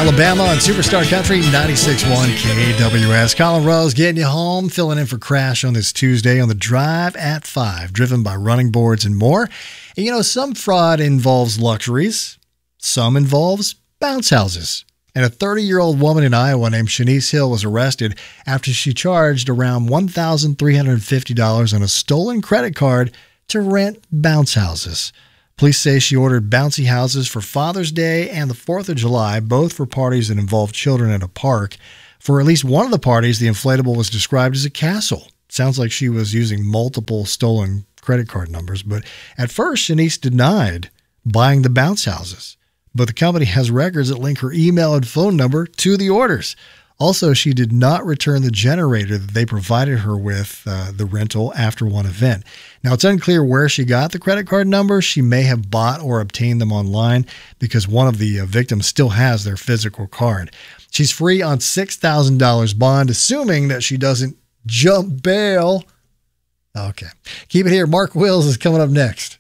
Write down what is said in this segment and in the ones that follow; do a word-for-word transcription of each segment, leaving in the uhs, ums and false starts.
Alabama on Superstar Country ninety-six point one K W S. Colin Rose getting you home, filling in for Crash on this Tuesday on the Drive at five, driven by Running Boards and more. And you know, some fraud involves luxuries, some involves bounce houses. And a thirty-year-old woman in Iowa named Shanice Hill was arrested after she charged around one thousand three hundred fifty dollars on a stolen credit card to rent bounce houses. Police say she ordered bouncy houses for Father's Day and the fourth of July, both for parties that involved children at a park. For at least one of the parties, the inflatable was described as a castle. Sounds like she was using multiple stolen credit card numbers, but at first, Shanice denied buying the bounce houses. But the company has records that link her email and phone number to the orders. Also, she did not return the generator that they provided her with, uh, the rental, after one event. Now, it's unclear where she got the credit card number. She may have bought or obtained them online because one of the uh, victims still has their physical card. She's free on six thousand dollars bond, assuming that she doesn't jump bail. Okay. Keep it here. Mark Wills is coming up next.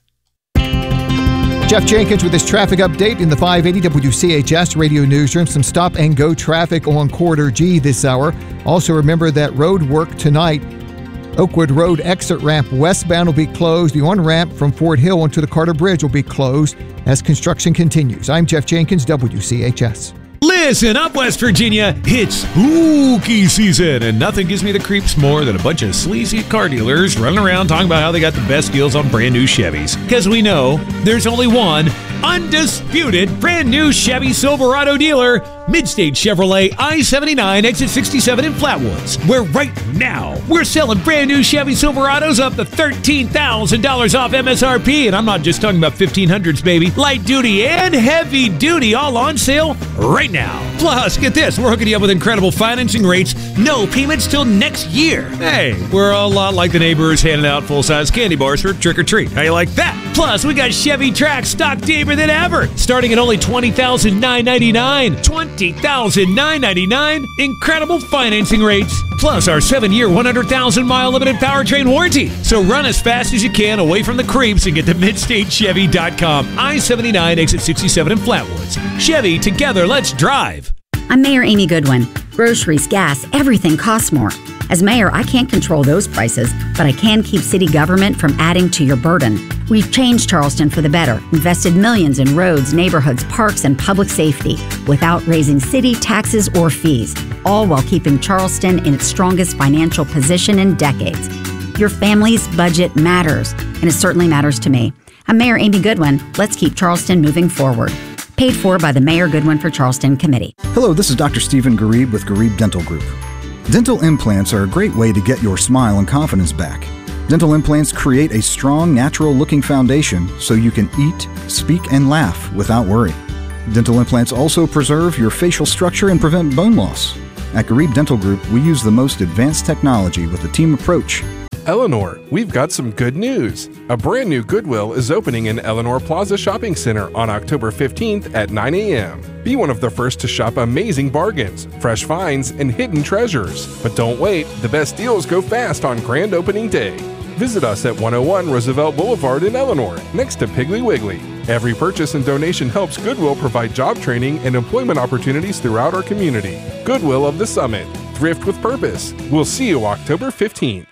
Jeff Jenkins with this traffic update in the five eighty W C H S Radio Newsroom. Some stop and go traffic on Corridor G this hour. Also remember that road work tonight. Oakwood Road exit ramp westbound will be closed. The on-ramp from Fort Hill onto the Carter Bridge will be closed as construction continues. I'm Jeff Jenkins, W C H S. Listen up, West Virginia. It's spooky season, and nothing gives me the creeps more than a bunch of sleazy car dealers running around talking about how they got the best deals on brand new Chevys. Because we know there's only one undisputed brand new Chevy Silverado dealer, Midstate Chevrolet I seventy-nine, exit sixty-seven in Flatwoods, where right now we're selling brand new Chevy Silverados up to thirteen thousand dollars off M S R P. And I'm not just talking about fifteen hundreds, baby. Light duty and heavy duty all on sale right now. Plus, get this, we're hooking you up with incredible financing rates, no payments till next year. Hey, we're a lot like the neighbors handing out full-size candy bars for trick-or-treat. How you like that? Plus, we got Chevy Trax stock deeper than ever, starting at only twenty thousand nine hundred ninety-nine dollars. twenty thousand nine hundred ninety-nine dollars. Incredible financing rates. Plus, our seven-year, one hundred thousand mile limited powertrain warranty. So run as fast as you can away from the creeps and get to midstate chevy dot com. I seventy-nine, exit sixty-seven in Flatwoods. Chevy, together, let's drive. I'm Mayor Amy Goodwin. Groceries, gas, everything costs more. As mayor, I can't control those prices, but I can keep city government from adding to your burden. We've changed Charleston for the better, invested millions in roads, neighborhoods, parks, and public safety without raising city taxes or fees, all while keeping Charleston in its strongest financial position in decades. Your family's budget matters, and it certainly matters to me. I'm Mayor Amy Goodwin. Let's keep Charleston moving forward. Paid for by the Mayor Goodwin for Charleston Committee. Hello, this is Doctor Stephen Garib with Garib Dental Group. Dental implants are a great way to get your smile and confidence back. Dental implants create a strong, natural-looking foundation so you can eat, speak, and laugh without worry. Dental implants also preserve your facial structure and prevent bone loss. At Garib Dental Group, we use the most advanced technology with a team approach. Eleanor, we've got some good news. A brand new Goodwill is opening in Eleanor Plaza Shopping Center on October fifteenth at nine a.m. Be one of the first to shop amazing bargains, fresh finds, and hidden treasures. But don't wait, the best deals go fast on grand opening day. Visit us at one oh one Roosevelt Boulevard in Eleanor, next to Piggly Wiggly. Every purchase and donation helps Goodwill provide job training and employment opportunities throughout our community. Goodwill of the Summit. Thrift with purpose. We'll see you October fifteenth.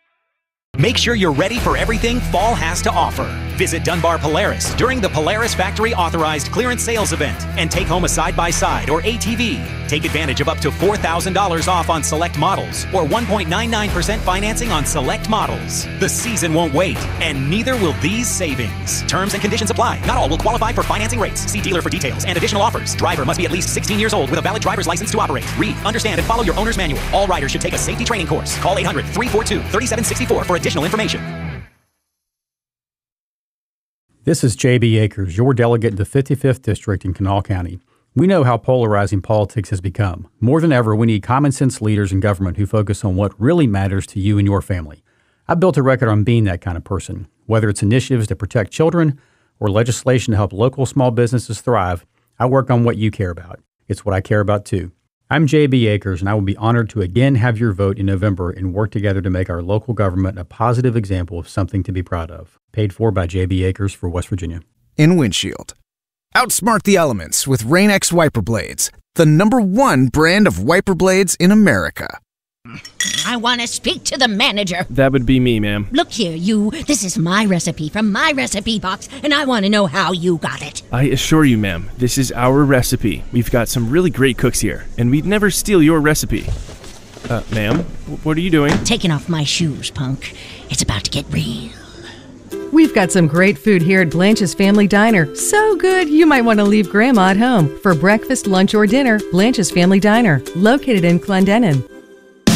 Make sure you're ready for everything fall has to offer. Visit Dunbar Polaris during the Polaris Factory Authorized Clearance Sales Event and take home a side-by-side or A T V. Take advantage of up to four thousand dollars off on select models or one point nine nine percent financing on select models. The season won't wait, and neither will these savings. Terms and conditions apply. Not all will qualify for financing rates. See dealer for details and additional offers. Driver must be at least sixteen years old with a valid driver's license to operate. Read, understand, and follow your owner's manual. All riders should take a safety training course. Call eight hundred, three four two, three seven six four for additional information. This is J B Akers, your delegate in the fifty-fifth District in Kanawha County. We know how polarizing politics has become. More than ever, we need common sense leaders in government who focus on what really matters to you and your family. I've built a record on being that kind of person. Whether it's initiatives to protect children or legislation to help local small businesses thrive, I work on what you care about. It's what I care about too. I'm J B Akers, and I will be honored to again have your vote in November and work together to make our local government a positive example of something to be proud of. Paid for by J B Akers for West Virginia. In Windshield. Outsmart the elements with Rain-X wiper blades. the number one brand of wiper blades in America. I want to speak to the manager. That would be me, ma'am. Look here, you. This is my recipe from my recipe box, and I want to know how you got it. I assure you, ma'am, this is our recipe. We've got some really great cooks here, and we'd never steal your recipe. Uh, ma'am, what are you doing? Taking off my shoes, punk. It's about to get real. We've got some great food here at Blanche's Family Diner. So good, you might want to leave Grandma at home. For breakfast, lunch, or dinner, Blanche's Family Diner, located in Clendenin.